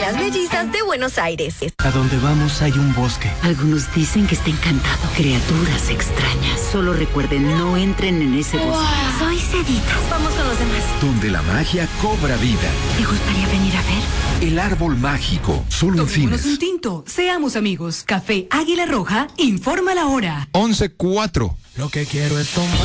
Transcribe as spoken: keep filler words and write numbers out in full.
Gemelas Mellizas de Buenos Aires. A donde vamos hay un bosque. Algunos dicen que está encantado. Criaturas extrañas. Solo recuerden, no entren en ese bosque. Wow. Soy Ceditas. Vamos con los demás. Donde la magia cobra vida. ¿Te gustaría venir a ver? El árbol mágico. Solo en cines. un tinto. Seamos amigos. Café Águila Roja informa la hora. once cuatro. Lo que quiero es tomar.